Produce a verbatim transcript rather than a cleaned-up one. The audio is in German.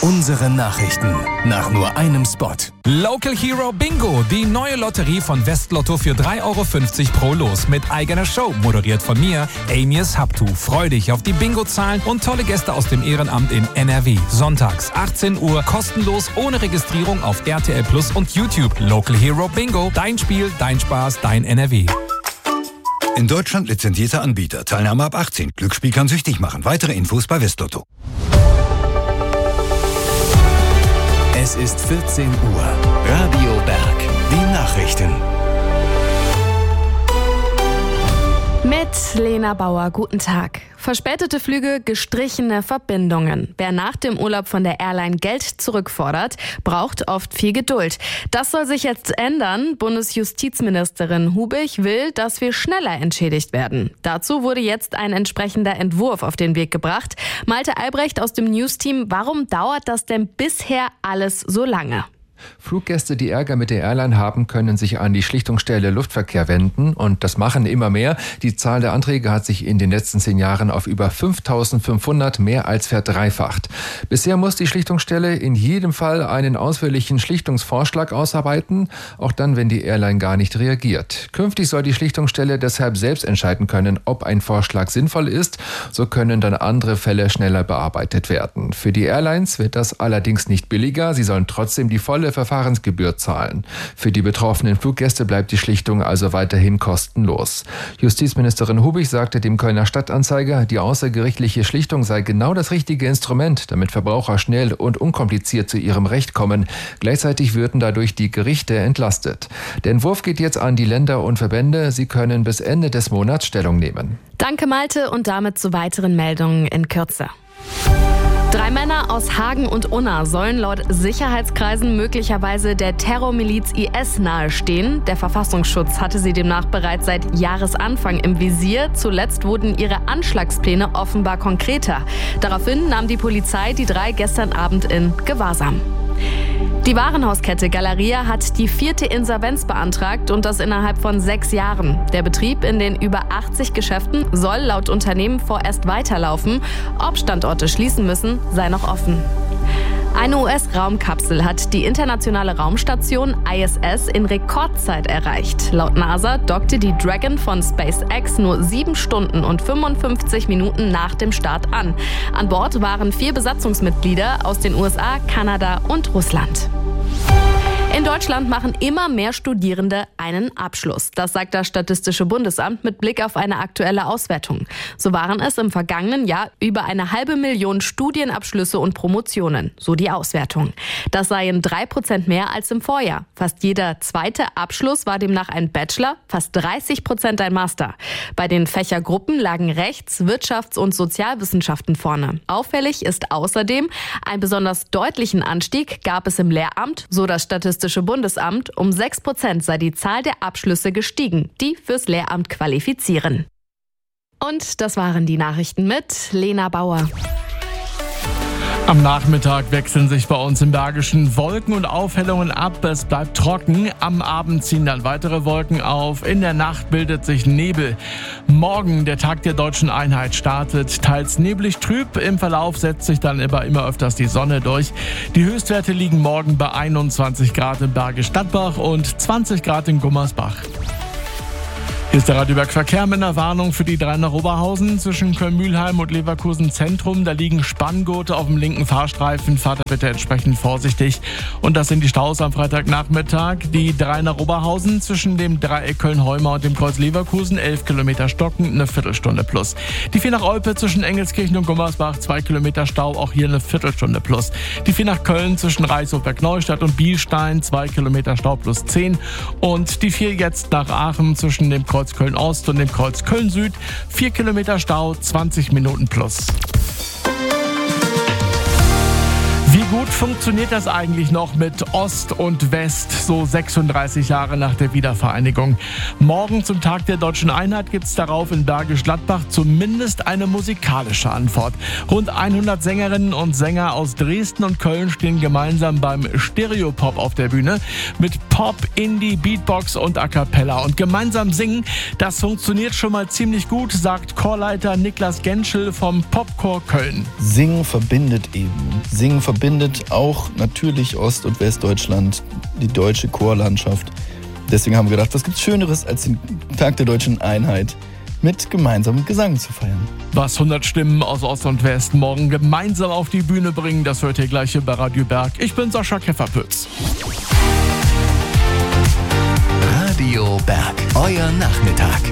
Unsere Nachrichten nach nur einem Spot. Local Hero Bingo, die neue Lotterie von Westlotto für drei Euro fünfzig pro Los mit eigener Show, moderiert von mir, Amias Haptu. Freu dich auf die Bingo-Zahlen und tolle Gäste aus dem Ehrenamt in N R W. Sonntags achtzehn Uhr, kostenlos, ohne Registrierung auf R T L Plus und YouTube. Local Hero Bingo, dein Spiel, dein Spaß, dein N R W. In Deutschland lizenzierter Anbieter. Teilnahme ab achtzehn. Glücksspiel kann süchtig machen. Weitere Infos bei Westlotto. Es ist vierzehn Uhr. Radio Berg. Die Nachrichten. Mit Lena Bauer, guten Tag. Verspätete Flüge, gestrichene Verbindungen. Wer nach dem Urlaub von der Airline Geld zurückfordert, braucht oft viel Geduld. Das soll sich jetzt ändern. Bundesjustizministerin Hubig will, dass wir schneller entschädigt werden. Dazu wurde jetzt ein entsprechender Entwurf auf den Weg gebracht. Malte Albrecht aus dem News-Team, warum dauert das denn bisher alles so lange? Fluggäste, die Ärger mit der Airline haben, können sich an die Schlichtungsstelle Luftverkehr wenden und das machen immer mehr. Die Zahl der Anträge hat sich in den letzten zehn Jahren auf über fünftausendfünfhundert mehr als verdreifacht. Bisher muss die Schlichtungsstelle in jedem Fall einen ausführlichen Schlichtungsvorschlag ausarbeiten, auch dann, wenn die Airline gar nicht reagiert. Künftig soll die Schlichtungsstelle deshalb selbst entscheiden können, ob ein Vorschlag sinnvoll ist. So können dann andere Fälle schneller bearbeitet werden. Für die Airlines wird das allerdings nicht billiger. Sie sollen trotzdem die volle Verfahrensgebühr zahlen. Für die betroffenen Fluggäste bleibt die Schlichtung also weiterhin kostenlos. Justizministerin Hubig sagte dem Kölner Stadtanzeiger, die außergerichtliche Schlichtung sei genau das richtige Instrument, damit Verbraucher schnell und unkompliziert zu ihrem Recht kommen. Gleichzeitig würden dadurch die Gerichte entlastet. Der Entwurf geht jetzt an die Länder und Verbände. Sie können bis Ende des Monats Stellung nehmen. Danke Malte und damit zu weiteren Meldungen in Kürze. Drei Männer aus Hagen und Unna sollen laut Sicherheitskreisen möglicherweise der Terrormiliz I S nahestehen. Der Verfassungsschutz hatte sie demnach bereits seit Jahresanfang im Visier. Zuletzt wurden ihre Anschlagspläne offenbar konkreter. Daraufhin nahm die Polizei die drei gestern Abend in Gewahrsam. Die Warenhauskette Galeria hat die vierte Insolvenz beantragt und das innerhalb von sechs Jahren. Der Betrieb in den über achtzig Geschäften soll laut Unternehmen vorerst weiterlaufen. Ob Standorte schließen müssen, sei noch offen. Eine U S-Raumkapsel hat die internationale Raumstation I S S in Rekordzeit erreicht. Laut NASA dockte die Dragon von SpaceX nur sieben Stunden und fünfundfünfzig Minuten nach dem Start an. An Bord waren vier Besatzungsmitglieder aus den U S A, Kanada und Russland. In Deutschland machen immer mehr Studierende einen Abschluss. Das sagt das Statistische Bundesamt mit Blick auf eine aktuelle Auswertung. So waren es im vergangenen Jahr über eine halbe Million Studienabschlüsse und Promotionen, so die Auswertung. Das seien drei Prozent mehr als im Vorjahr. Fast jeder zweite Abschluss war demnach ein Bachelor, fast dreißig Prozent ein Master. Bei den Fächergruppen lagen Rechts-, Wirtschafts- und Sozialwissenschaften vorne. Auffällig ist außerdem, einen besonders deutlichen Anstieg gab es im Lehramt, so das Statistische Bundesamt. Um sechs Prozent sei die Zahl der Abschlüsse gestiegen, die fürs Lehramt qualifizieren. Und das waren die Nachrichten mit Lena Bauer. Am Nachmittag wechseln sich bei uns im Bergischen Wolken und Aufhellungen ab. Es bleibt trocken. Am Abend ziehen dann weitere Wolken auf. In der Nacht bildet sich Nebel. Morgen, der Tag der Deutschen Einheit, startet teils neblig trüb. Im Verlauf setzt sich dann aber immer öfters die Sonne durch. Die Höchstwerte liegen morgen bei einundzwanzig Grad in Bergisch Gladbach und zwanzig Grad in Gummersbach. Hier ist der Radio Berg Verkehr mit einer Warnung für die drei nach Oberhausen zwischen Köln-Mühlheim und Leverkusen Zentrum. Da liegen Spanngurte auf dem linken Fahrstreifen. Fahrt da bitte entsprechend vorsichtig. Und das sind die Staus am Freitagnachmittag. Die drei nach Oberhausen zwischen dem Dreieck Köln-Heumar und dem Kreuz Leverkusen. elf Kilometer stocken, eine Viertelstunde plus. Die vier nach Olpe zwischen Engelskirchen und Gummersbach. zwei Kilometer Stau, auch hier eine Viertelstunde plus. Die vier nach Köln zwischen Reichshof-Berg-Neustadt und Bielstein. zwei Kilometer Stau plus zehn. Und die vier jetzt nach Aachen zwischen dem Kreuz Köln-Ost und dem Kreuz Köln-Süd. vier Kilometer Stau, zwanzig Minuten plus. Wie gut funktioniert das eigentlich noch mit Ost und West, so sechsunddreißig Jahre nach der Wiedervereinigung? Morgen zum Tag der Deutschen Einheit gibt es darauf in Bergisch Gladbach zumindest eine musikalische Antwort. Rund hundert Sängerinnen und Sänger aus Dresden und Köln stehen gemeinsam beim Stereopop auf der Bühne. Mit Pop, Indie, Beatbox und A Cappella. Und gemeinsam singen, das funktioniert schon mal ziemlich gut, sagt Chorleiter Niklas Genschel vom Popchor Köln. Singen verbindet eben. Singen verbindet auch natürlich Ost- und Westdeutschland, die deutsche Chorlandschaft. Deswegen haben wir gedacht, was gibt's Schöneres als den Tag der deutschen Einheit mit gemeinsamem Gesang zu feiern. Was hundert Stimmen aus Ost und West morgen gemeinsam auf die Bühne bringen, das hört ihr gleich hier bei Radio Berg. Ich bin Sascha Kefferpütz. Radio Berg, euer Nachmittag.